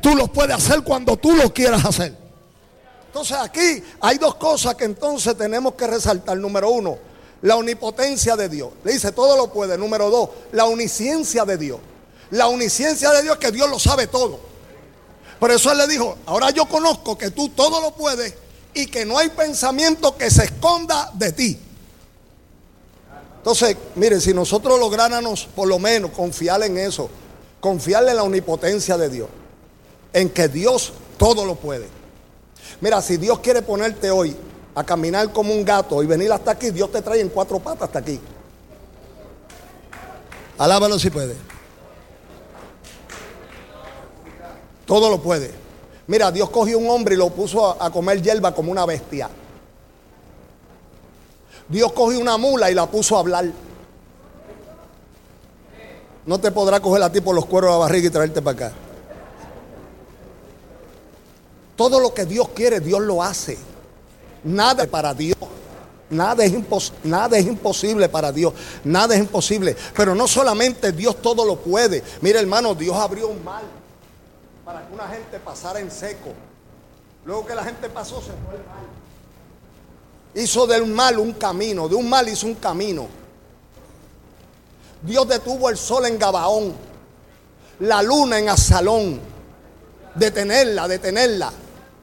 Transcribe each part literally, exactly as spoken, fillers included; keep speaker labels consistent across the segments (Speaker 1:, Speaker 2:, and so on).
Speaker 1: Tú lo puedes hacer cuando tú lo quieras hacer. Entonces aquí hay dos cosas que entonces tenemos que resaltar. Número uno, la omnipotencia de Dios. Le dice, todo lo puede. Número dos, la omnisciencia de Dios. La omnisciencia de Dios es que Dios lo sabe todo. Por eso Él le dijo, ahora yo conozco que tú todo lo puedes y que no hay pensamiento que se esconda de ti. Entonces, mire, si nosotros lográramos por lo menos confiar en eso, confiarle en la omnipotencia de Dios, en que Dios todo lo puede. Mira, si Dios quiere ponerte hoy a caminar como un gato y venir hasta aquí, Dios te trae en cuatro patas hasta aquí. Alábalo si puede. Todo lo puede. Mira, Dios cogió un hombre y lo puso a, a comer hierba como una bestia. Dios cogió una mula y la puso a hablar. No te podrá coger a ti por los cueros de la barriga y traerte para acá. Todo lo que Dios quiere, Dios lo hace. Nada para Dios. Nada es, impos- nada es imposible para Dios. Nada es imposible. Pero no solamente Dios todo lo puede. Mira, hermano, Dios abrió un mar para que una gente pasara en seco. Luego que la gente pasó, se fue el mar. Hizo del mal un camino. De un mal hizo un camino. Dios detuvo el sol en Gabaón, la luna en Absalón. Detenerla, detenerla.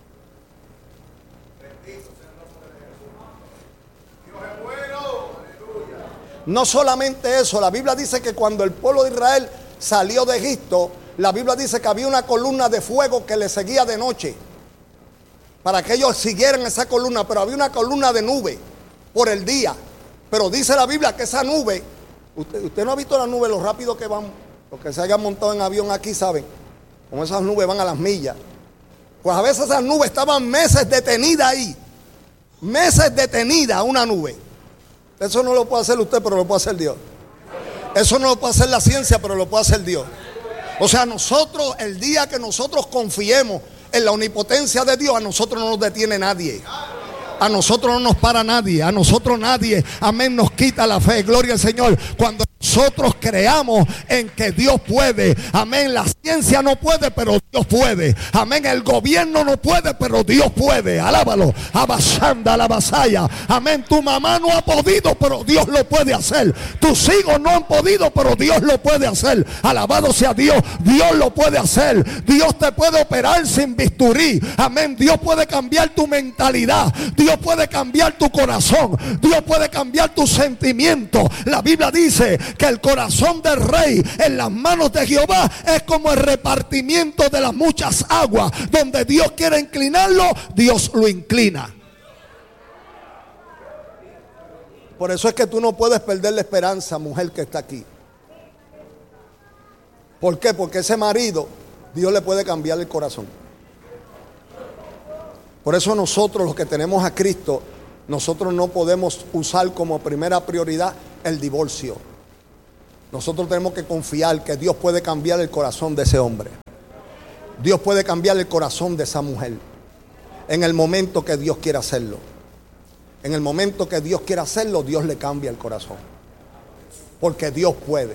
Speaker 1: No solamente eso, la Biblia dice que cuando el pueblo de Israel salió de Egipto, la Biblia dice que había una columna de fuego que le seguía de noche, para que ellos siguieran esa columna, pero había una columna de nube por el día. Pero dice la Biblia que esa nube, usted, usted no ha visto la nube, lo rápido que van, los que se hayan montado en avión aquí saben, como esas nubes van a las millas. Pues a veces esas nubes estaban meses detenidas ahí, meses detenidas una nube. Eso no lo puede hacer usted, pero lo puede hacer Dios. Eso no lo puede hacer la ciencia, pero lo puede hacer Dios. O sea, nosotros, el día que nosotros confiemos en la omnipotencia de Dios, a nosotros no nos detiene nadie. A nosotros no nos para nadie. A nosotros nadie, amén, nos quita la fe. Gloria al Señor. Cuando nosotros creamos en que Dios puede, amén, la ciencia no puede, pero Dios puede, amén, el gobierno no puede, pero Dios puede. Alábalo. Abasanda, alabasaya, amén. Tu mamá no ha podido, pero Dios lo puede hacer. Tus hijos no han podido, pero Dios lo puede hacer. Alabado sea Dios. Dios lo puede hacer. Dios te puede operar sin bisturí, amén. Dios puede cambiar tu mentalidad. Dios puede cambiar tu corazón. Dios puede cambiar tus sentimientos. La Biblia dice que el corazón del rey en las manos de Jehová es como el repartimiento de las muchas aguas. Donde Dios quiere inclinarlo, Dios lo inclina. Por eso es que tú no puedes perder la esperanza, mujer que está aquí. ¿Por qué? Porque ese marido, Dios le puede cambiar el corazón. Por eso nosotros, los que tenemos a Cristo, nosotros no podemos usar como primera prioridad el divorcio. Nosotros tenemos que confiar que Dios puede cambiar el corazón de ese hombre. Dios puede cambiar el corazón de esa mujer en el momento que Dios quiera hacerlo. En el momento que Dios quiera hacerlo, Dios le cambia el corazón. Porque Dios puede.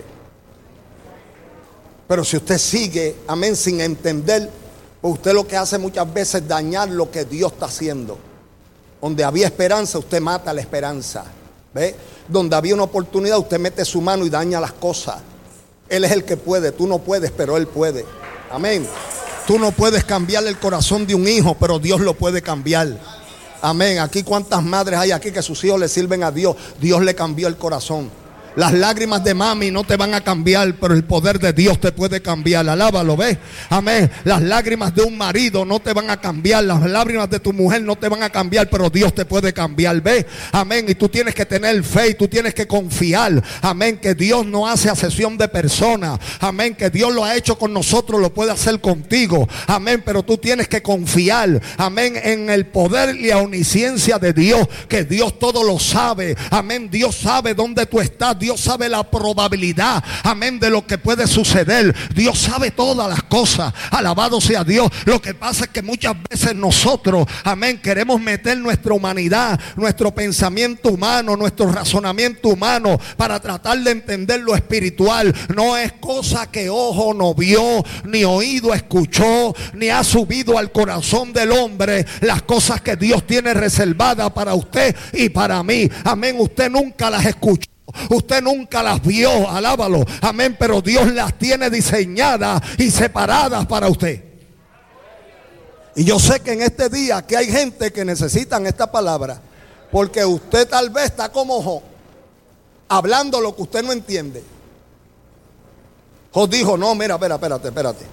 Speaker 1: Pero si usted sigue, amén, sin entender, pues usted lo que hace muchas veces es dañar lo que Dios está haciendo. Donde había esperanza, usted mata la esperanza. ¿Ve? Donde había una oportunidad, usted mete su mano y daña las cosas. Él es el que puede, tú no puedes, pero Él puede. Amén. Tú no puedes cambiar el corazón de un hijo, pero Dios lo puede cambiar. Amén. Aquí cuántas madres hay aquí que sus hijos le sirven a Dios. Dios le cambió el corazón. Las lágrimas de mami no te van a cambiar, pero el poder de Dios te puede cambiar. Alábalo, ¿ves? Amén. Las lágrimas de un marido no te van a cambiar. Las lágrimas de tu mujer no te van a cambiar, pero Dios te puede cambiar. ¿Ves? Amén. Y tú tienes que tener fe y tú tienes que confiar. Amén. Que Dios no hace acepción de personas. Amén. Que Dios lo ha hecho con nosotros, lo puede hacer contigo. Amén. Pero tú tienes que confiar. Amén. En el poder y la omnisciencia de Dios. Que Dios todo lo sabe. Amén. Dios sabe dónde tú estás. Dios sabe la probabilidad, amén, de lo que puede suceder. Dios sabe todas las cosas. Alabado sea Dios. Lo que pasa es que muchas veces nosotros, amén, queremos meter nuestra humanidad, nuestro pensamiento humano, nuestro razonamiento humano para tratar de entender lo espiritual. No es cosa que ojo no vio, ni oído escuchó, ni ha subido al corazón del hombre las cosas que Dios tiene reservadas para usted y para mí. Amén. Usted nunca las escuchó, usted nunca las vio, alábalo, amén, pero Dios las tiene diseñadas y separadas para usted. Y yo sé que en este día que hay gente que necesitan esta palabra, porque usted tal vez está como Job, hablando lo que usted no entiende. Job dijo, no, mira, espera, espérate, espérate.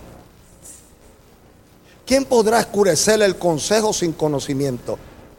Speaker 1: ¿Quién podrá oscurecer el consejo sin conocimiento?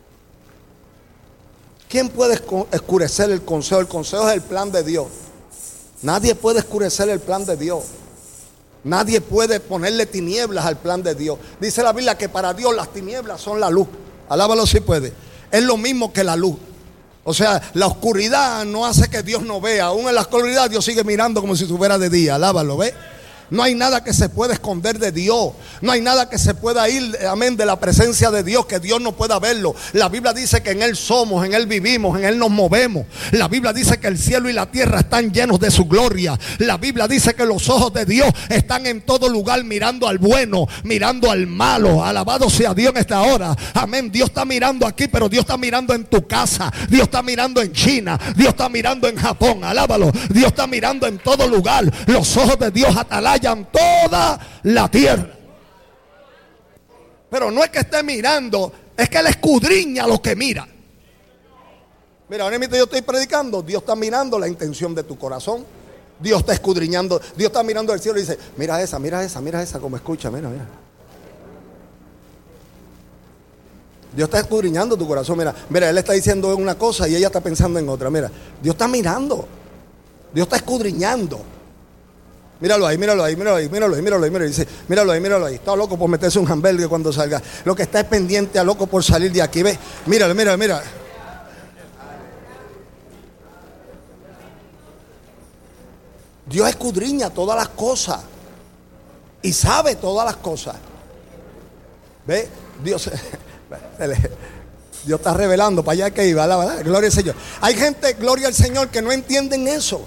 Speaker 1: ¿Quién puede oscurecer el consejo? El consejo es el plan de Dios. Nadie puede oscurecer el plan de Dios. Nadie puede ponerle tinieblas al plan de Dios. Dice la Biblia que para Dios las tinieblas son la luz. Alábalo si puede. Es lo mismo que la luz. O sea, la oscuridad no hace que Dios no vea. Aún en la oscuridad Dios sigue mirando como si estuviera de día. Alábalo, ¿ve? No hay nada que se pueda esconder de Dios. No hay nada que se pueda ir, amén, de la presencia de Dios, que Dios no pueda verlo. La Biblia dice que en Él somos, en Él vivimos, en Él nos movemos. La Biblia dice que el cielo y la tierra están llenos de su gloria. La Biblia dice que los ojos de Dios están en todo lugar mirando al bueno, mirando al malo. Alabado sea Dios en esta hora. Amén. Dios está mirando aquí, pero Dios está mirando en tu casa. Dios está mirando en China. Dios está mirando en Japón. Alábalo. Dios está mirando en todo lugar. Los ojos de Dios atalayan toda la tierra. Pero no es que esté mirando, es que Él escudriña lo que mira. Mira, ahora mismo yo estoy predicando, Dios está mirando la intención de tu corazón. Dios está escudriñando, Dios está mirando al cielo y dice, mira esa, mira esa, mira esa, como escucha, mira, mira. Dios está escudriñando tu corazón, mira, mira, Él está diciendo una cosa y ella está pensando en otra, mira. Dios está mirando, Dios está escudriñando. Míralo ahí, míralo ahí, míralo ahí, míralo ahí, míralo ahí, míralo ahí. Dice, míralo ahí, míralo ahí. Está loco por meterse un hamburger cuando salga. Lo que está es pendiente a loco por salir de aquí. Ve, míralo, míralo, míralo. Dios escudriña todas las cosas y sabe todas las cosas. Ve, Dios se le... Dios está revelando para allá que iba, la verdad, gloria al Señor. Hay gente, gloria al Señor, que no entienden eso.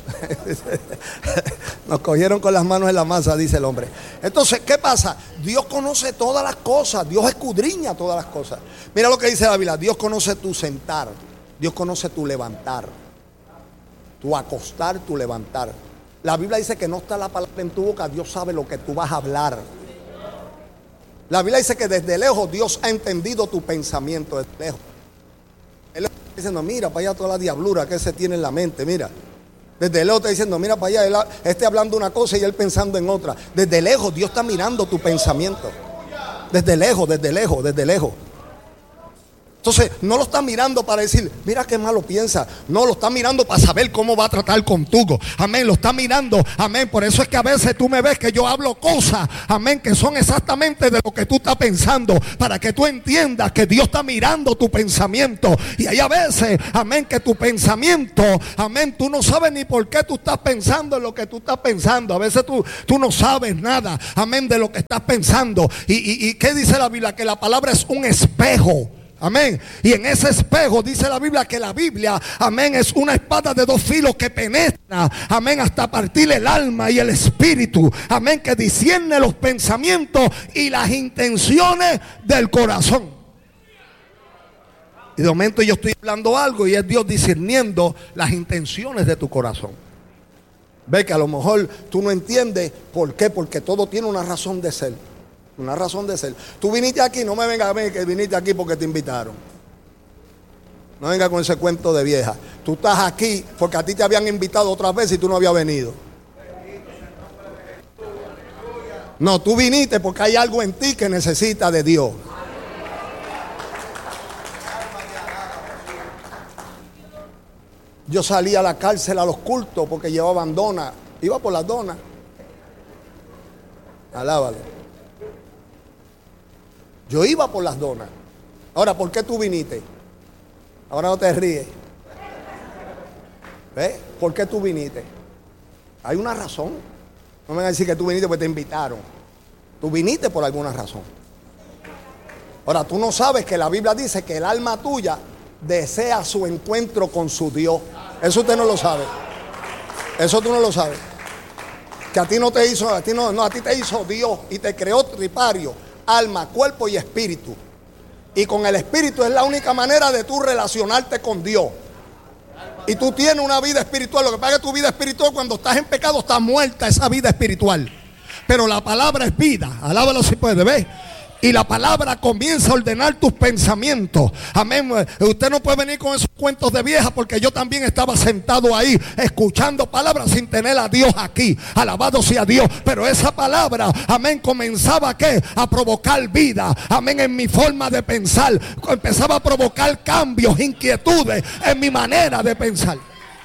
Speaker 1: Nos cogieron con las manos en la masa, dice el hombre. Entonces, ¿qué pasa? Dios conoce todas las cosas, Dios escudriña todas las cosas. Mira lo que dice la Biblia, Dios conoce tu sentar, Dios conoce tu levantar, tu acostar, tu levantar. La Biblia dice que no está la palabra en tu boca, Dios sabe lo que tú vas a hablar. La Biblia dice que desde lejos Dios ha entendido tu pensamiento, desde lejos. Él está diciendo, mira para allá toda la diablura que se tiene en la mente, mira. Desde lejos está diciendo, mira para allá, él esté hablando una cosa y él pensando en otra. Desde lejos Dios está mirando tu pensamiento. Desde lejos, desde lejos, desde lejos. Entonces, no lo está mirando para decir, mira qué malo piensa. No, lo está mirando para saber cómo va a tratar contigo. Amén, lo está mirando. Amén, por eso es que a veces tú me ves que yo hablo cosas, amén, que son exactamente de lo que tú estás pensando. Para que tú entiendas que Dios está mirando tu pensamiento. Y hay a veces, amén, que tu pensamiento, amén, tú no sabes ni por qué tú estás pensando en lo que tú estás pensando. A veces tú, tú no sabes nada, amén, de lo que estás pensando. Y, y, y ¿qué dice la Biblia? Que la palabra es un espejo. Amén. Y en ese espejo dice la Biblia que la Biblia, amén, es una espada de dos filos que penetra, amén, hasta partir el alma y el espíritu, amén, que discierne los pensamientos y las intenciones del corazón. Y de momento yo estoy hablando algo y es Dios discerniendo las intenciones de tu corazón. Ve que a lo mejor tú no entiendes por qué, porque todo tiene una razón de ser. Una razón de ser. Tú viniste aquí, no me vengas a ver que viniste aquí porque te invitaron. No venga con ese cuento de vieja. Tú estás aquí porque a ti te habían invitado otras veces y tú no habías venido. No, tú viniste porque hay algo en ti que necesita de Dios. Yo salí a la cárcel a los cultos porque llevaban donas. Iba por las donas. Alábalo. Yo iba por las donas. Ahora, ¿por qué tú viniste? Ahora no te ríes. ¿Ves? ¿Por qué tú viniste? Hay una razón. No me van a decir que tú viniste porque te invitaron. Tú viniste por alguna razón. Ahora, tú no sabes que la Biblia dice que el alma tuya desea su encuentro con su Dios. Eso usted no lo sabe. Eso tú no lo sabes. Que a ti no te hizo, a ti no, no, a ti te hizo Dios y te creó tripario, alma, cuerpo y espíritu. Y con el espíritu es la única manera de tú relacionarte con Dios. Y tú tienes una vida espiritual. Lo que pasa es que tu vida espiritual, cuando estás en pecado, está muerta esa vida espiritual. Pero la palabra es vida. Alábalo si puede, ¿ves? Y la palabra comienza a ordenar tus pensamientos. Amén. Usted no puede venir con esos cuentos de vieja, porque yo también estaba sentado ahí escuchando palabras sin tener a Dios aquí. Alabado sea Dios. Pero esa palabra, amén, comenzaba ¿a qué? A provocar vida. Amén, en mi forma de pensar. Empezaba a provocar cambios, inquietudes en mi manera de pensar.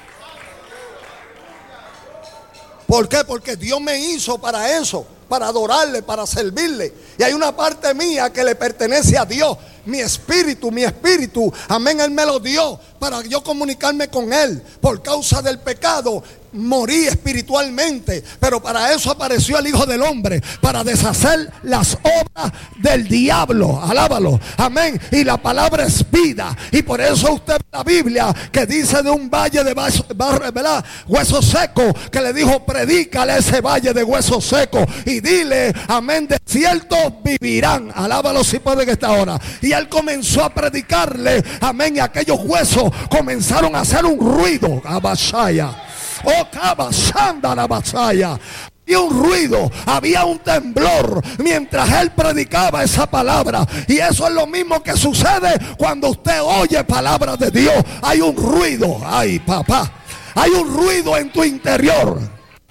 Speaker 1: ¿Por qué? Porque Dios me hizo para eso, para adorarle, para servirle. Y hay una parte mía que le pertenece a Dios. Mi espíritu, mi espíritu, amén, Él me lo dio para yo comunicarme con Él. Por causa del pecado morí espiritualmente, pero para eso apareció el Hijo del Hombre, para deshacer las obras del diablo. Alábalo, amén. Y la palabra es vida. Y por eso usted ve la Biblia que dice de un valle de vaso, ¿verdad? Huesos secos, que le dijo: predícale a ese valle de huesos secos y dile, amén, de cierto vivirán. Alábalo si puede que está ahora. Y él comenzó a predicarle, amén, y aquellos huesos comenzaron a hacer un ruido. Abashaya. Oh, cabazanda la batalla. Había un ruido, había un temblor mientras él predicaba esa palabra. Y eso es lo mismo que sucede cuando usted oye palabras de Dios. Hay un ruido. Ay, papá, hay un ruido en tu interior.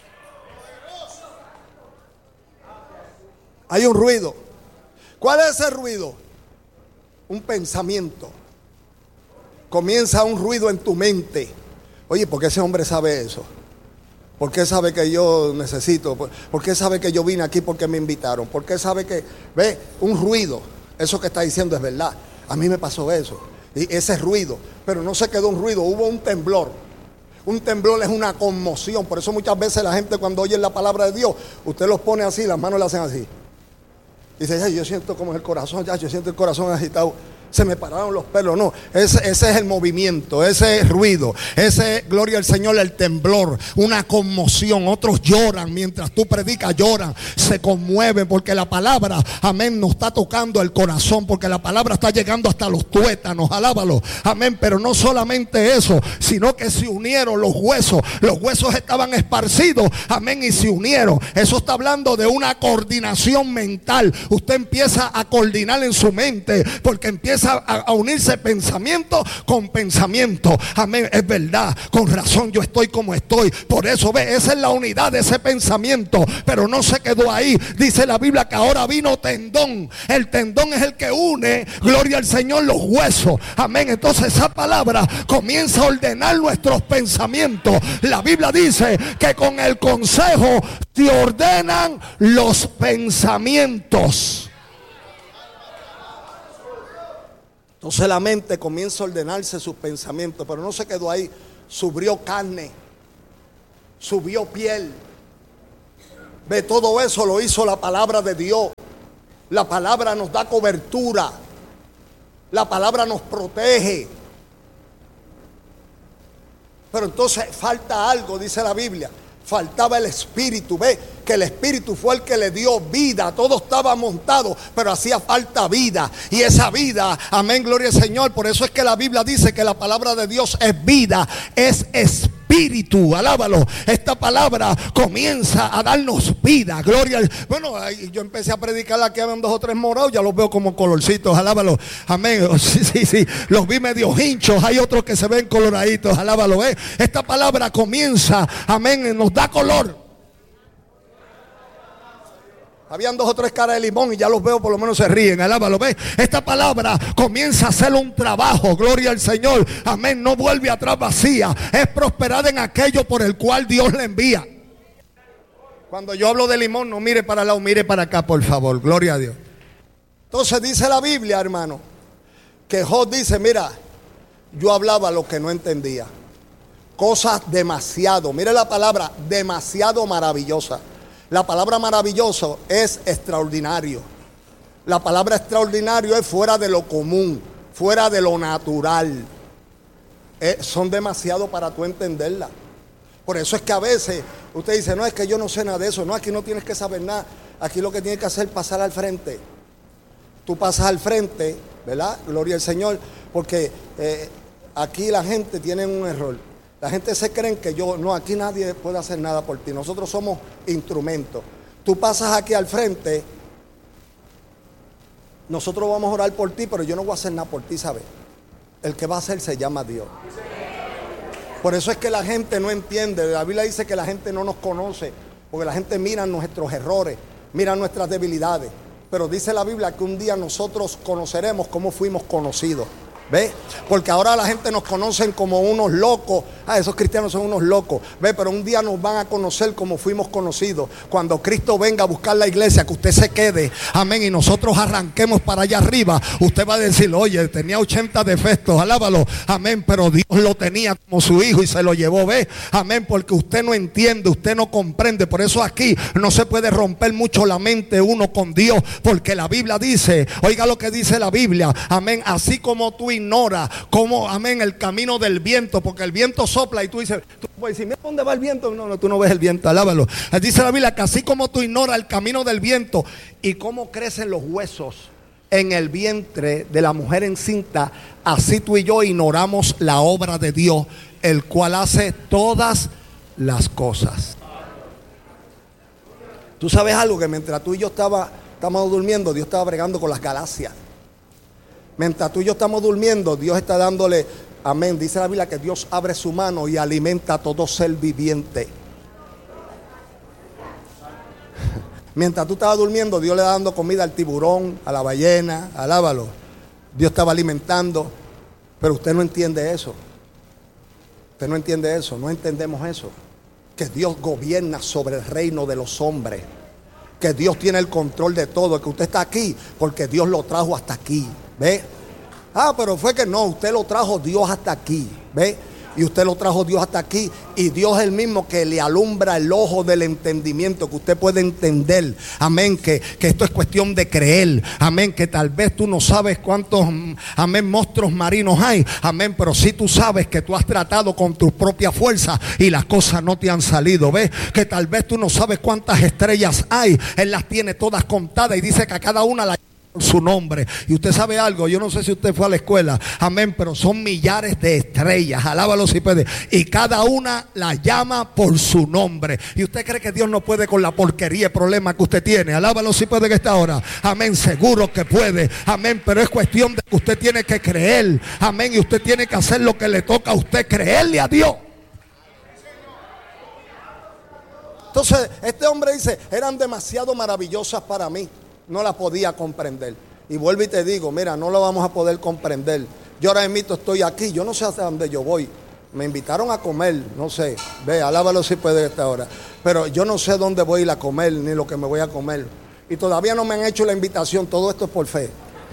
Speaker 1: Hay un ruido. ¿Cuál es ese ruido? Un pensamiento. Comienza un ruido en tu mente. Oye, ¿por qué ese hombre sabe eso? ¿Por qué sabe que yo necesito? ¿Por qué sabe que yo vine aquí porque me invitaron? ¿Por qué sabe que, ve, un ruido? Eso que está diciendo es verdad. A mí me pasó eso. Y ese ruido. Pero no se quedó un ruido, hubo un temblor. Un temblor es una conmoción. Por eso muchas veces la gente, cuando oye la palabra de Dios, usted los pone así, las manos le hacen así. Y dice: ya, yo siento como el corazón, ya, yo siento el corazón agitado. Se me pararon los pelos. No, ese, ese es el movimiento, ese es ruido, ese, gloria al Señor, el temblor, una conmoción. Otros lloran mientras tú predicas, lloran, se conmueven porque la palabra, amén, nos está tocando el corazón, porque la palabra está llegando hasta los tuétanos. Alábalo, amén. Pero no solamente eso, sino que se unieron los huesos. Los huesos estaban esparcidos, amén, y se unieron. Eso está hablando de una coordinación mental. Usted empieza a coordinar en su mente, porque empieza A, a unirse pensamiento con pensamiento. Amén, es verdad, con razón yo estoy como estoy. Por eso ve, esa es la unidad de ese pensamiento. Pero no se quedó ahí. Dice la Biblia que ahora vino tendón. El tendón es el que une, gloria al Señor, los huesos. Amén, entonces esa palabra comienza a ordenar nuestros pensamientos. La Biblia dice que con el consejo se ordenan los pensamientos. Entonces la mente comienza a ordenarse sus pensamientos, pero no se quedó ahí. Subió carne, subió piel. Ve, todo eso lo hizo la palabra de Dios. La palabra nos da cobertura. La palabra nos protege. Pero entonces falta algo, dice la Biblia. Faltaba el espíritu. Ve que el espíritu fue el que le dio vida. Todo estaba montado, pero hacía falta vida. Y esa vida, amén, gloria al Señor. Por eso es que la Biblia dice que la palabra de Dios es vida, es espíritu. Alábalo. Esta palabra comienza a darnos vida. Gloria al... Bueno, yo empecé a predicar aquí, habían dos o tres morados, ya los veo como colorcitos. Alábalo. Amén. Sí, sí, sí. Los vi medio hinchos. Hay otros que se ven coloraditos. Alábalo. ¿eh? Esta palabra comienza, amén, nos da color. Habían dos o tres caras de limón y ya los veo, por lo menos se ríen. Alábalo, ¿ves? Esta palabra comienza a hacer un trabajo. Gloria al Señor. Amén. No vuelve atrás vacía. Es prosperada en aquello por el cual Dios le envía. Cuando yo hablo de limón, no mire para el lado, mire para acá, por favor. Gloria a Dios. Entonces dice la Biblia, hermano, que Job dice: mira, yo hablaba lo que no entendía. cosas demasiado, mire la palabra, demasiado maravillosa. La palabra maravilloso es extraordinario. La palabra extraordinario es fuera de lo común, fuera de lo natural. Eh, son demasiado para tú entenderla. Por eso es que a veces usted dice, no, es que yo no sé nada de eso. No, aquí no tienes que saber nada. Aquí lo que tienes que hacer es pasar al frente. Tú pasas al frente, ¿verdad? Gloria al Señor. Porque eh, aquí la gente tiene un error. La gente se cree que yo, no, aquí nadie puede hacer nada por ti. Nosotros somos instrumentos. Tú pasas aquí al frente, nosotros vamos a orar por ti, pero yo no voy a hacer nada por ti, ¿sabes? El que va a hacer se llama Dios. Por eso es que la gente no entiende. La Biblia dice que la gente no nos conoce, porque la gente mira nuestros errores, mira nuestras debilidades. Pero dice la Biblia que un día nosotros conoceremos cómo fuimos conocidos. ¿Ve? Porque ahora la gente nos conocen como unos locos. Ah, esos cristianos son unos locos. ¿Ve? Pero un día nos van a conocer como fuimos conocidos. Cuando Cristo venga a buscar la iglesia, que usted se quede, amén, y nosotros arranquemos para allá arriba, usted va a decir, oye, tenía ochenta defectos, alábalo, amén, pero Dios lo tenía como su hijo y se lo llevó, ¿ve? Amén, porque usted no entiende, usted no comprende. Por eso aquí no se puede romper mucho la mente uno con Dios, porque la Biblia dice, oiga lo que dice la Biblia, amén, así como tú ignora como, amén, el camino del viento, porque el viento sopla y tú dices, tú puedes decir, mira dónde va el viento. No, no, tú no ves el viento, alábalo. Dice la Biblia que así como tú ignoras el camino del viento y cómo crecen los huesos en el vientre de la mujer encinta, así tú y yo ignoramos la obra de Dios, el cual hace todas las cosas. Tú sabes algo, que mientras tú y yo estaba, estábamos durmiendo, Dios estaba bregando con las galaxias. Mientras tú y yo estamos durmiendo, Dios está dándole, amén, dice la Biblia que Dios abre su mano y alimenta a todo ser viviente. Mientras tú estabas durmiendo, Dios le está dando comida al tiburón, a la ballena, alábalo. Dios estaba alimentando, pero usted no entiende eso. Usted no entiende eso, no entendemos eso. Que Dios gobierna sobre el reino de los hombres. Que Dios tiene el control de todo. Que usted está aquí porque Dios lo trajo hasta aquí. ¿Ve? Ah, pero fue que no, usted lo trajo Dios hasta aquí. ¿Ve? Y usted lo trajo Dios hasta aquí. Y Dios es el mismo que le alumbra el ojo del entendimiento, que usted puede entender. Amén, que, que esto es cuestión de creer. Amén, que tal vez tú no sabes cuántos, amén, monstruos marinos hay. Amén, pero sí tú sabes que tú has tratado con tus propias fuerzas y las cosas no te han salido. ¿Ves? Que tal vez tú no sabes cuántas estrellas hay. Él las tiene todas contadas y dice que a cada una la por su nombre. Y usted sabe algo, yo no sé si usted fue a la escuela, amén, pero son millares de estrellas, alábalo si puede, y cada una la llama por su nombre. Y usted cree que Dios no puede con la porquería y problema que usted tiene, alábalo si puede, que esta hora, amén, seguro que puede, amén, pero es cuestión de que usted tiene que creer, amén, y usted tiene que hacer lo que le toca a usted, creerle a Dios. Entonces este hombre dice, eran demasiado maravillosas para mí, no la podía comprender. Y vuelvo y te digo, mira, no lo vamos a poder comprender. Yo ahora mismo estoy aquí, yo no sé hasta dónde yo voy. Me invitaron a comer, no sé, ve, alábalo si puede esta hora. Pero yo no sé dónde voy a ir a comer, ni lo que me voy a comer. Y todavía no me han hecho la invitación, todo esto es por fe.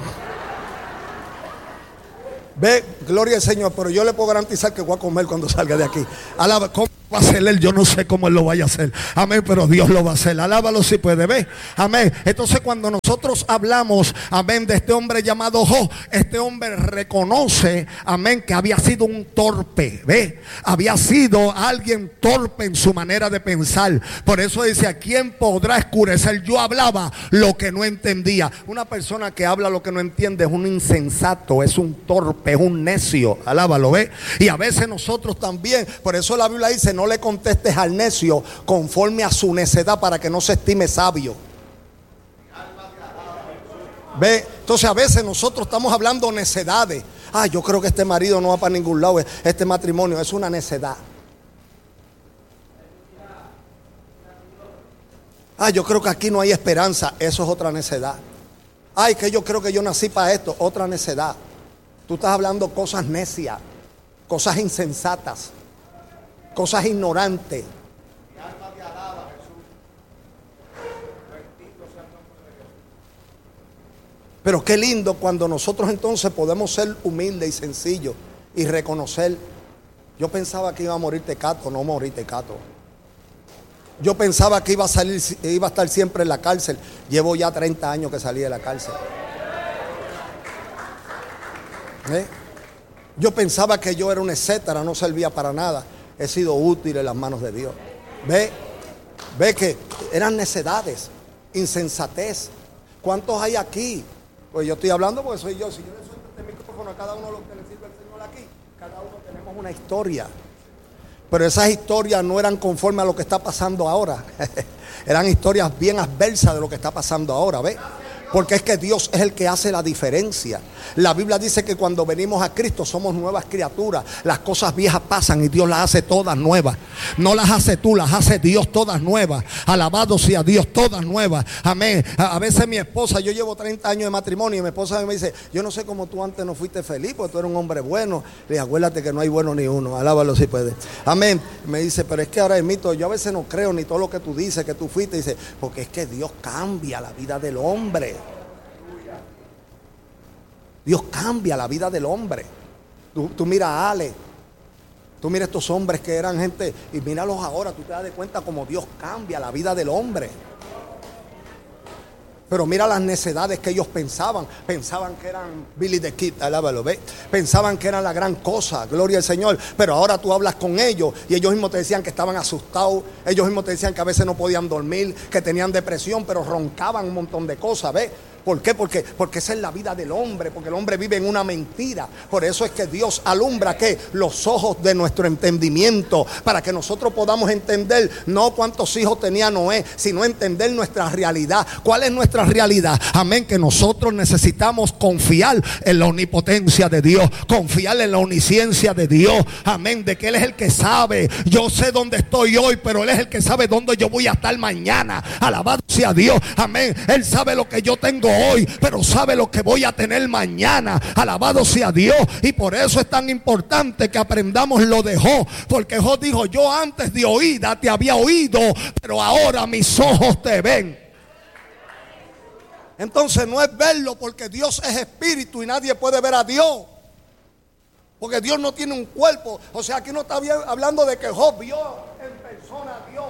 Speaker 1: Ve, gloria al Señor, pero yo le puedo garantizar que voy a comer cuando salga de aquí. Alaba, ¿cómo va a hacer Él? Yo no sé cómo Él lo vaya a hacer. Amén, pero Dios lo va a hacer. Alábalo si puede, ve. Amén. Entonces cuando nosotros hablamos, amén, de este hombre llamado Job, este hombre reconoce, amén, que había sido un torpe, ve. Había sido alguien torpe en su manera de pensar. Por eso dice, ¿a quién podrá escurecer? Yo hablaba lo que no entendía. Una persona que habla lo que no entiende es un insensato, es un torpe, es un necio, alábalo, ve. Y a veces nosotros también, por eso la Biblia dice, no le contestes al necio conforme a su necedad, para que no se estime sabio. Ve, entonces a veces nosotros estamos hablando necedades. Ah, yo creo que este marido no va para ningún lado, este matrimonio es una necedad. Ah, yo creo que aquí no hay esperanza, eso es otra necedad. Ay, que yo creo que yo nací para esto, otra necedad. Tú estás hablando cosas necias, cosas insensatas, cosas ignorantes. Pero qué lindo cuando nosotros entonces podemos ser humildes y sencillos y reconocer Yo pensaba que iba a morir Tecato, no morí Tecato. Yo pensaba que iba a salir, iba a estar siempre en la cárcel. Llevo ya treinta años que salí de la cárcel. ¿Eh? Yo pensaba que yo era un etcétera, no servía para nada. He sido útil en las manos de Dios. Ve, ve que eran necedades, insensatez. ¿Cuántos hay aquí? Pues yo estoy hablando porque soy yo. Si yo le suelto este micrófono a cada uno de los que le sirve al Señor aquí, cada uno tenemos una historia. Pero esas historias no eran conforme a lo que está pasando ahora. Eran historias bien adversas de lo que está pasando ahora, ¿ves? Porque es que Dios es el que hace la diferencia. La Biblia dice que cuando venimos a Cristo somos nuevas criaturas. Las cosas viejas pasan y Dios las hace todas nuevas. No las hace tú, las hace Dios todas nuevas. Alabado sea Dios, todas nuevas. Amén. A, a veces mi esposa, yo llevo treinta años de matrimonio y mi esposa me dice, yo no sé cómo tú antes no fuiste feliz, porque tú eres un hombre bueno. Le dije, acuérdate que no hay bueno ni uno. Alábalo si puedes. Amén. Me dice, pero es que ahora es mito. Yo a veces no creo ni todo lo que tú dices que tú fuiste. Dice, porque es que Dios cambia la vida del hombre. Dios cambia la vida del hombre. Tú, tú mira a Ale, tú mira a estos hombres que eran gente, y míralos ahora, tú te das de cuenta cómo Dios cambia la vida del hombre. Pero mira las necedades que ellos pensaban. Pensaban que eran Billy the Kid, alábalo, ¿ve? Pensaban que eran la gran cosa, gloria al Señor. Pero ahora tú hablas con ellos y ellos mismos te decían que estaban asustados. Ellos mismos te decían que a veces no podían dormir, que tenían depresión, pero roncaban un montón de cosas, ¿ve? ¿Por qué? Porque, porque esa es la vida del hombre, porque el hombre vive en una mentira. Por eso es que Dios alumbra ¿qué? Los ojos de nuestro entendimiento, para que nosotros podamos entender no cuántos hijos tenía Noé, sino entender nuestra realidad. ¿Cuál es nuestra realidad? Amén, que nosotros necesitamos confiar en la omnipotencia de Dios, confiar en la omnisciencia de Dios. Amén, de que Él es el que sabe. Yo sé dónde estoy hoy, pero Él es el que sabe dónde yo voy a estar mañana. Alabado sea Dios. Amén, Él sabe lo que yo tengo hoy, pero sabe lo que voy a tener mañana. Alabado sea Dios. Y por eso es tan importante que aprendamos lo de Job, porque Job dijo, yo antes de oída te había oído, pero ahora mis ojos te ven. Entonces no es verlo, porque Dios es espíritu y nadie puede ver a Dios, porque Dios no tiene un cuerpo. O sea, aquí no está hablando de que Job vio en persona a Dios.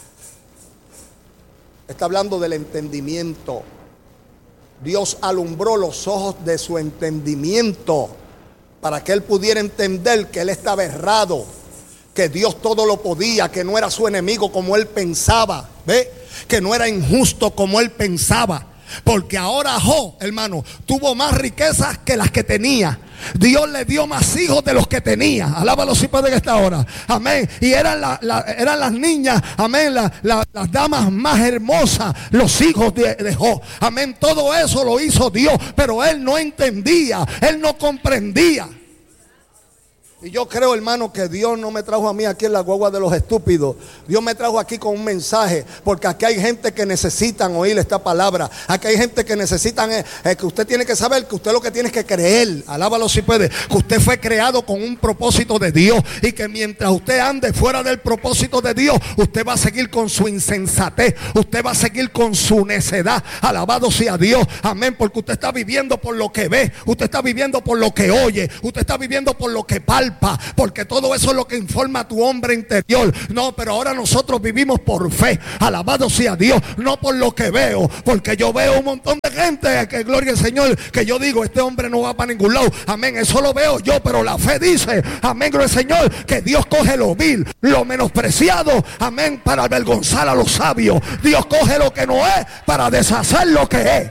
Speaker 1: Está hablando del entendimiento. Dios alumbró los ojos de su entendimiento para que él pudiera entender que él estaba errado, que Dios todo lo podía, que no era su enemigo como él pensaba, ¿ve? Que no era injusto como él pensaba. Porque ahora Job, hermano, tuvo más riquezas que las que tenía. Dios le dio más hijos de los que tenía. Alábalo si puede que esta hora. Amén. Y eran, la, la, eran las niñas, amén, la, la, las damas más hermosas, los hijos de, de Job. Amén. Todo eso lo hizo Dios, pero él no entendía, él no comprendía. Y yo creo, hermano, que Dios no me trajo a mí aquí en la guagua de los estúpidos. Dios me trajo aquí con un mensaje, porque aquí hay gente que necesitan oír esta palabra. Aquí hay gente que necesitan, eh, eh, que usted tiene que saber que usted lo que tiene es que creer. Alábalo si puede. Que usted fue creado con un propósito de Dios, y que mientras usted ande fuera del propósito de Dios, usted va a seguir con su insensatez, usted va a seguir con su necedad. Alabado sea Dios. Amén. Porque usted está viviendo por lo que ve, usted está viviendo por lo que oye, usted está viviendo por lo que palpa. Porque todo eso es lo que informa a tu hombre interior. No, pero ahora nosotros vivimos por fe. Alabado sea Dios, no por lo que veo. Porque yo veo un montón de gente, que gloria al Señor, que yo digo, este hombre no va para ningún lado. Amén, eso lo veo yo, pero la fe dice, amén, gloria al Señor, que Dios coge lo vil, lo menospreciado, amén, para avergonzar a los sabios. Dios coge lo que no es para deshacer lo que es.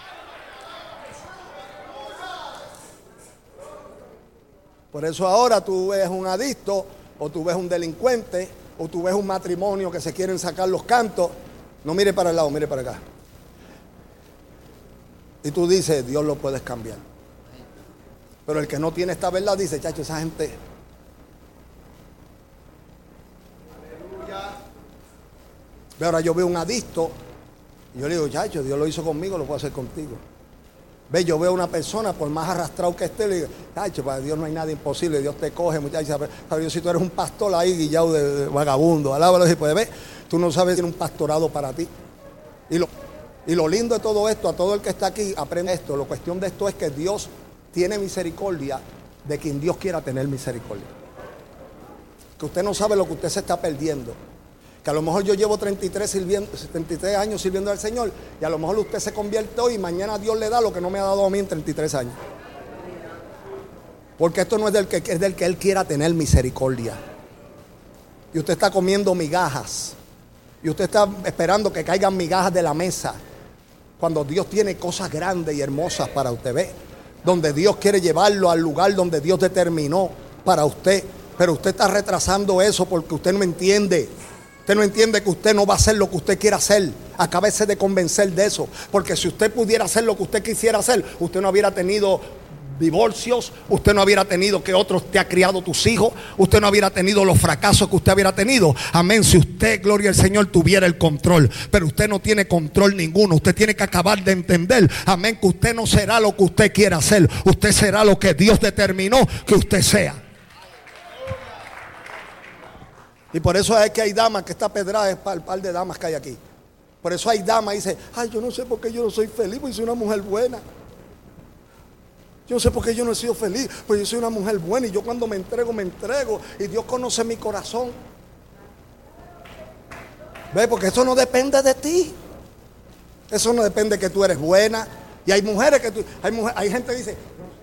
Speaker 1: Por eso ahora tú ves un adicto, o tú ves un delincuente, o tú ves un matrimonio que se quieren sacar los cantos. No mire para el lado, mire para acá. Y tú dices, Dios lo puedes cambiar. Pero el que no tiene esta verdad dice, chacho, esa gente. Aleluya. Ahora yo veo un adicto y yo le digo, chacho, Dios lo hizo conmigo, lo puedo hacer contigo. Ve, yo veo una persona, por más arrastrado que esté, le digo, chacho, para Dios no hay nada imposible, Dios te coge, muchachos. Pero Dios, si tú eres un pastor ahí, guillado de, de vagabundo, alábalo si puedes ver, tú no sabes que tiene un pastorado para ti. Y lo, y lo lindo de todo esto, a todo el que está aquí, aprende esto. La cuestión de esto es que Dios tiene misericordia de quien Dios quiera tener misericordia. que usted no sabe lo que usted se está perdiendo. Que a lo mejor yo llevo treinta y tres, sirviendo, treinta y tres años sirviendo al Señor, y a lo mejor usted se convierte hoy y mañana Dios le da lo que no me ha dado a mí en treinta y tres años. Porque esto no es del que, es del que Él quiera tener misericordia. Y usted está comiendo migajas. Y usted está esperando que caigan migajas de la mesa. Cuando Dios tiene cosas grandes y hermosas para usted, ve. Donde Dios quiere llevarlo al lugar donde Dios determinó para usted. Pero usted está retrasando eso porque usted no entiende. Usted no entiende que usted no va a hacer lo que usted quiera hacer. Acábese de convencer de eso. Porque si usted pudiera hacer lo que usted quisiera hacer, usted no hubiera tenido divorcios, usted no hubiera tenido que otros te ha criado tus hijos, usted no hubiera tenido los fracasos que usted hubiera tenido. Amén. Si usted, gloria al Señor, tuviera el control, pero usted no tiene control ninguno. Usted tiene que acabar de entender, amén, que usted no será lo que usted quiera hacer. Usted será lo que Dios determinó que usted sea. Y por eso es que hay damas, que esta pedrada es para el par de damas que hay aquí. Por eso hay damas y dicen, ay, yo no sé por qué yo no soy feliz, porque soy una mujer buena. Yo no sé por qué yo no he sido feliz, pues yo soy una mujer buena y yo cuando me entrego, me entrego y Dios conoce mi corazón. ¿Ve? Porque eso no depende de ti. Eso no depende de que tú eres buena. Y hay mujeres que tú, hay, mujer, hay gente que dice,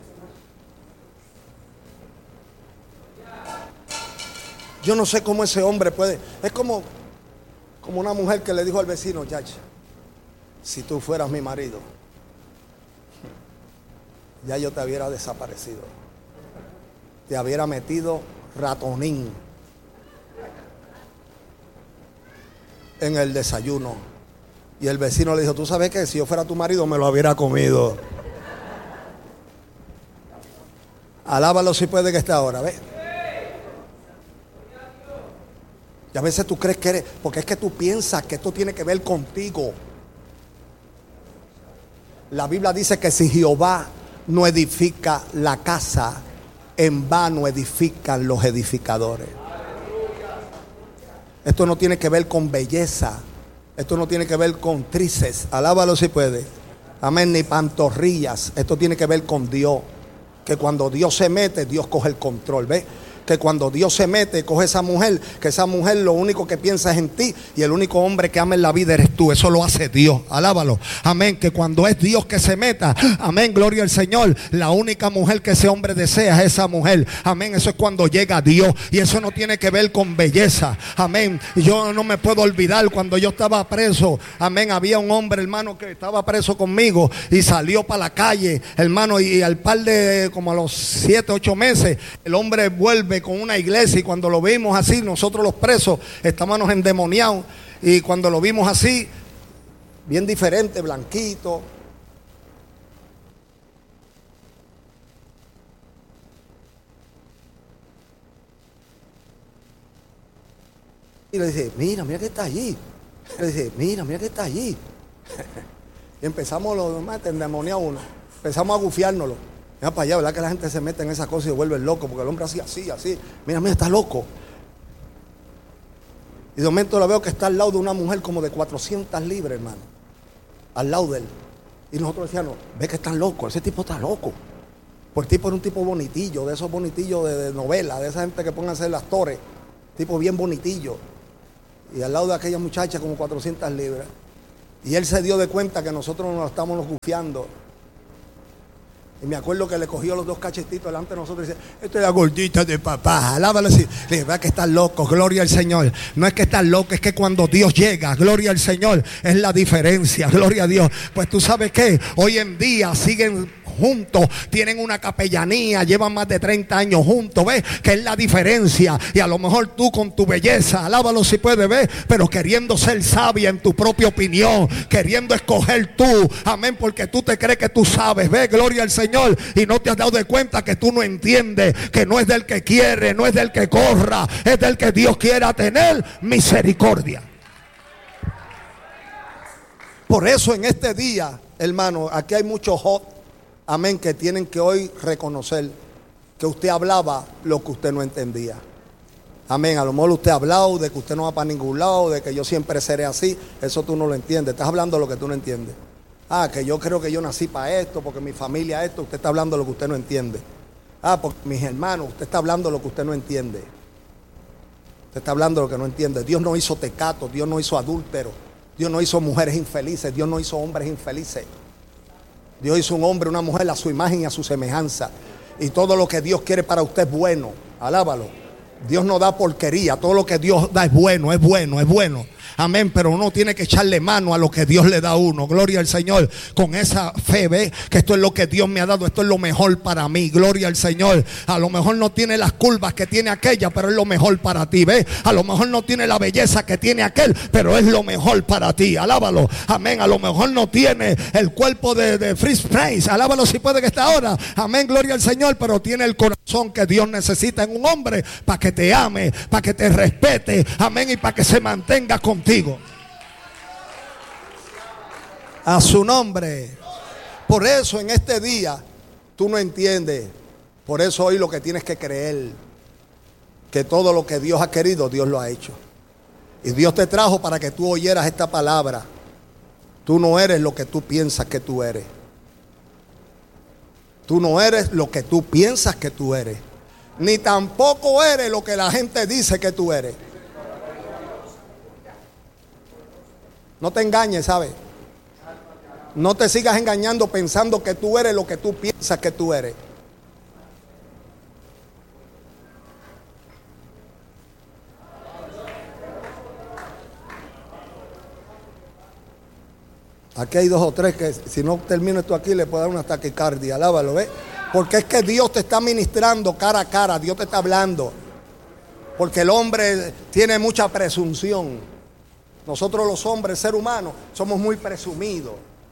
Speaker 1: yo no sé cómo ese hombre puede. Es como, como una mujer que le dijo al vecino, chacha, si tú fueras mi marido, ya yo te hubiera desaparecido. Te hubiera metido ratonín en el desayuno. Y el vecino le dijo, tú sabes que si yo fuera tu marido me lo hubiera comido. Alábalo si puede que esté ahora, ¿ves? Y a veces tú crees que eres, porque es que tú piensas que esto tiene que ver contigo. La Biblia dice que si Jehová no edifica la casa, en vano edifican los edificadores. Esto no tiene que ver con belleza. Esto no tiene que ver con trices. Alábalo si puede. Amén, ni pantorrillas. Esto tiene que ver con Dios. Que cuando Dios se mete, Dios coge el control. ¿Ves? Que cuando Dios se mete, coge esa mujer, que esa mujer lo único que piensa es en ti, y el único hombre que ama en la vida eres tú. Eso lo hace Dios, alábalo, amén. Que cuando es Dios que se meta, amén, gloria al Señor, la única mujer que ese hombre desea es esa mujer, amén. Eso es cuando llega Dios, y eso no tiene que ver con belleza, amén. Yo no me puedo olvidar cuando yo estaba preso, amén, había un hombre, hermano, que estaba preso conmigo y salió para la calle, hermano, y al par de como a los siete, ocho meses, el hombre vuelve con una iglesia, y cuando lo vimos así, nosotros los presos estábamos endemoniados, y cuando lo vimos así, bien diferente, blanquito, y le dice, mira, mira que está allí, le dice, mira, mira que está allí, y empezamos los demás, endemoniados uno, empezamos a gufiárnoslo. Mira para allá, ¿verdad que la gente se mete en esa cosa y se vuelve loco? Porque el hombre así, así, así. Mira, mira, está loco. Y de momento lo veo que está al lado de una mujer como de cuatrocientas libras, hermano. Al lado de él. Y nosotros decíamos, ve que está loco, ese tipo está loco. Porque el tipo era un tipo bonitillo, de esos bonitillos de, de novela, de esa gente que pongan a hacer actores. Tipo bien bonitillo. Y al lado de aquella muchacha como cuatrocientas libras. Y él se dio de cuenta que nosotros nos estábamos gufiando. Y me acuerdo que le cogió los dos cachetitos delante de nosotros y dice, esta es la gordita de papá, alábalo así. Le dije, va que estás loco, gloria al Señor. No es que estás loco, es que cuando Dios llega, gloria al Señor, es la diferencia, gloria a Dios. Pues tú sabes que hoy en día siguen juntos, tienen una capellanía, llevan más de treinta años juntos, ¿ves? Que es la diferencia. Y a lo mejor tú con tu belleza, alábalo si puedes ver, pero queriendo ser sabia en tu propia opinión, queriendo escoger tú, amén, porque tú te crees que tú sabes, ¿ves? Gloria al Señor, y no te has dado de cuenta que tú no entiendes, que no es del que quiere, no es del que corra, es del que Dios quiera tener misericordia. Por eso en este día, hermano, aquí hay muchos hot, amén, que tienen que hoy reconocer que usted hablaba lo que usted no entendía. Amén, a lo mejor usted ha hablado de que usted no va para ningún lado, de que yo siempre seré así. Eso tú no lo entiendes, estás hablando lo que tú no entiendes. Ah, que yo creo que yo nací para esto, porque mi familia esto. Usted está hablando lo que usted no entiende. Ah, porque mis hermanos, usted está hablando lo que usted no entiende. Usted está hablando de lo que no entiende. Dios no hizo tecatos, Dios no hizo adúlteros, Dios no hizo mujeres infelices, Dios no hizo hombres infelices. Dios hizo un hombre, una mujer a su imagen y a su semejanza. Y todo lo que Dios quiere para usted es bueno. Alábalo. Dios no da porquería. Todo lo que Dios da es bueno, es bueno, es bueno. Amén, pero uno tiene que echarle mano a lo que Dios le da a uno. Gloria al Señor. Con esa fe, ve que esto es lo que Dios me ha dado. Esto es lo mejor para mí. Gloria al Señor. A lo mejor no tiene las curvas que tiene aquella, pero es lo mejor para ti. Ve, a lo mejor no tiene la belleza que tiene aquel, pero es lo mejor para ti. Alábalo. Amén. A lo mejor no tiene el cuerpo de, de Freeze Prince. Alábalo si puede que está ahora. Amén. Gloria al Señor. Pero tiene el corazón que Dios necesita en un hombre para que te ame, para que te respete. Amén. Y para que se mantenga contigo. A su nombre. Por eso en este día tú no entiendes. Por eso hoy lo que tienes que creer, que todo lo que Dios ha querido, Dios lo ha hecho. Y Dios te trajo para que tú oyeras esta palabra. Tú no eres lo que tú piensas que tú eres. Tú no eres lo que tú piensas que tú eres. Ni tampoco eres lo que la gente dice que tú eres. No te engañes, ¿sabes? No te sigas engañando pensando que tú eres lo que tú piensas que tú eres. Aquí hay dos o tres que si no termino esto aquí le puedo dar una taquicardia. Alábalo, ¿ves? Porque es que Dios te está ministrando cara a cara. Dios te está hablando. Porque el hombre tiene mucha presunción. Nosotros los hombres, ser humanos, somos muy presumidos.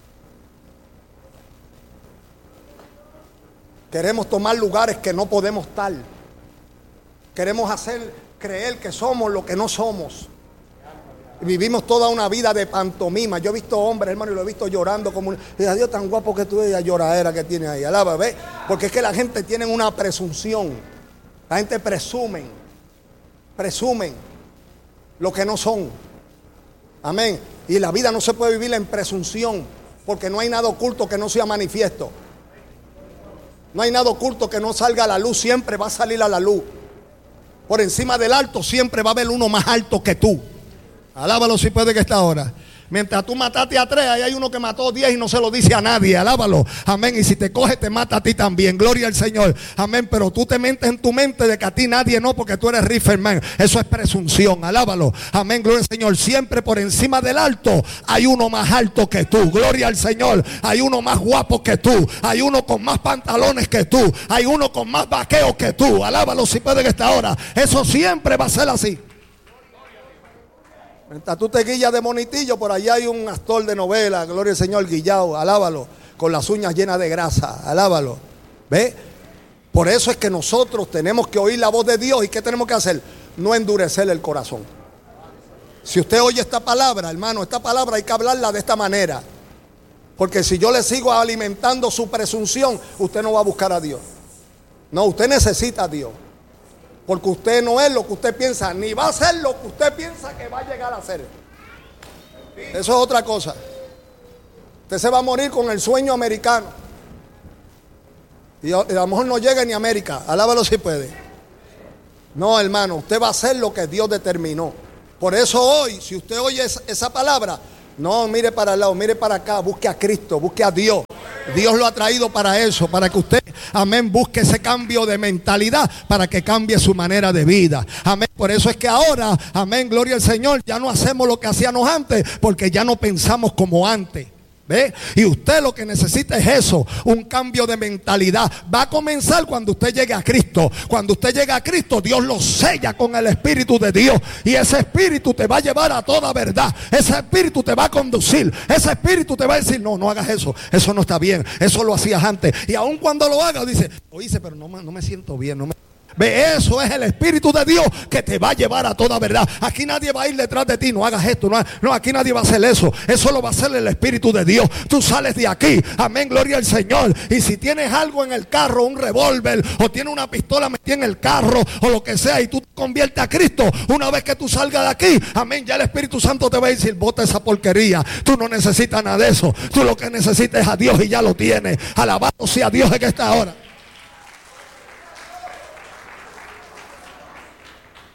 Speaker 1: Queremos tomar lugares que no podemos estar. Queremos hacer creer que somos lo que no somos. Y vivimos toda una vida de pantomima. Yo he visto hombres, hermano, y lo he visto llorando como un... Dios, tan guapo que tú eres, la lloradera que tiene ahí. Alaba, ¿ves? Porque es que la gente tiene una presunción. La gente presumen. Presumen lo que no son. Amén. Y la vida no se puede vivir en presunción, porque no hay nada oculto que no sea manifiesto. No hay nada oculto que no salga a la luz. Siempre va a salir a la luz. Por encima del alto siempre va a haber uno más alto que tú. Alábalo si puede que está ahora. Mientras tú mataste a tres, ahí hay uno que mató diez y no se lo dice a nadie. Alábalo. Amén. Y si te coge, te mata a ti también. Gloria al Señor. Amén. Pero tú te mentes en tu mente de que a ti nadie no, porque tú eres Rifferman. Eso es presunción. Alábalo. Amén. Gloria al Señor. Siempre por encima del alto hay uno más alto que tú. Gloria al Señor. Hay uno más guapo que tú. Hay uno con más pantalones que tú. Hay uno con más vaqueo que tú. Alábalo si puede que está ahora. Eso siempre va a ser así. Mientras tú te guillas de monitillo, por allá hay un actor de novela, gloria al Señor, guillao, alábalo, con las uñas llenas de grasa, alábalo. ¿Ve? Por eso es que nosotros tenemos que oír la voz de Dios. ¿Y qué tenemos que hacer? No endurecer el corazón. Si usted oye esta palabra, hermano, esta palabra hay que hablarla de esta manera. Porque si yo le sigo alimentando su presunción, usted no va a buscar a Dios. No, usted necesita a Dios. Porque usted no es lo que usted piensa, ni va a ser lo que usted piensa que va a llegar a ser. Eso es otra cosa. Usted se va a morir con el sueño americano. Y a lo mejor no llega ni a América. Alábalo si puede. No, hermano, usted va a hacer lo que Dios determinó. Por eso hoy, si usted oye esa palabra, no mire para el lado, mire para acá, busque a Cristo, busque a Dios. Dios lo ha traído para eso, para que usted, amén, busque ese cambio de mentalidad, para que cambie su manera de vida. Amén. Por eso es que ahora, amén, gloria al Señor, ya no hacemos lo que hacíamos antes, porque ya no pensamos como antes. ¿Ve? Y usted lo que necesita es eso, un cambio de mentalidad. Va a comenzar cuando usted llegue a Cristo. Cuando usted llegue a Cristo, Dios lo sella con el Espíritu de Dios. Y ese Espíritu te va a llevar a toda verdad. Ese Espíritu te va a conducir. Ese Espíritu te va a decir, no, no hagas eso. Eso no está bien. Eso lo hacías antes. Y aun cuando lo hagas, dice, lo hice, pero no, no me siento bien, no me... Ve, eso es el Espíritu de Dios que te va a llevar a toda verdad. Aquí nadie va a ir detrás de ti, no hagas esto, no, no, aquí nadie va a hacer eso. Eso lo va a hacer el Espíritu de Dios. Tú sales de aquí, amén, gloria al Señor. Y si tienes algo en el carro, un revólver, o tienes una pistola metida en el carro, o lo que sea, y tú te conviertes a Cristo, una vez que tú salgas de aquí, amén, ya el Espíritu Santo te va a decir, bota esa porquería. Tú no necesitas nada de eso. Tú lo que necesitas es a Dios y ya lo tienes. Alabado sea Dios en esta hora.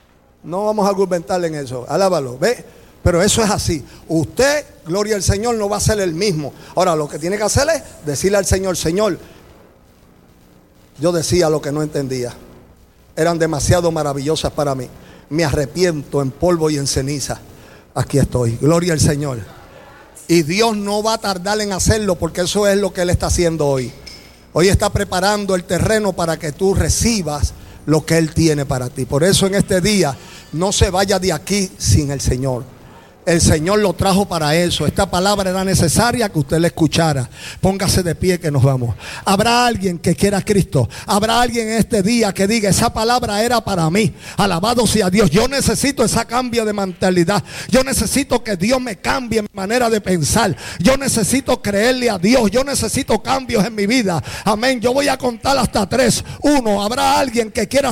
Speaker 1: No vamos a argumentar en eso. Alábalo, ¿ve? Pero eso es así. Usted, gloria al Señor, no va a ser el mismo. Ahora, lo que tiene que hacer es decirle al Señor: Señor, yo decía lo que no entendía. Eran demasiado maravillosas para mí. Me arrepiento en polvo y en ceniza. Aquí estoy. Gloria al Señor. Y Dios no va a tardar en hacerlo, porque eso es lo que Él está haciendo hoy. Hoy está preparando el terreno para que tú recibas lo que Él tiene para ti. Por eso en este día no se vaya de aquí sin el Señor. El Señor lo trajo para eso. Esta palabra era necesaria que usted la escuchara. Póngase de pie que nos vamos. Habrá alguien que quiera a Cristo. Habrá alguien en este día que diga: esa palabra era para mí. Alabado sea Dios. Yo necesito ese cambio de mentalidad. Yo necesito que Dios me cambie mi manera de pensar. Yo necesito creerle a Dios. Yo necesito cambios en mi vida. Amén. Yo voy a contar hasta tres. Uno, habrá alguien que quiera